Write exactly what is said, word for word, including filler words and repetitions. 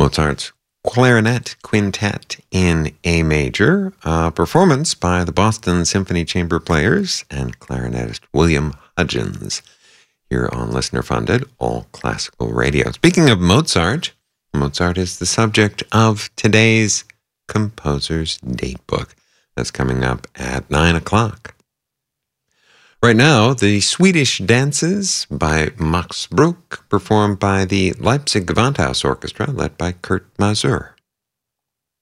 Mozart's Clarinet Quintet in A major, a performance by the Boston Symphony Chamber Players and clarinetist William Hudgens, here on Listener Funded, All Classical Radio. Speaking of Mozart, Mozart is the subject of today's Composer's Datebook. That's coming up at nine o'clock. Right now, the Swedish Dances by Max Bruch, performed by the Leipzig Gewandhaus Orchestra, led by Kurt Masur.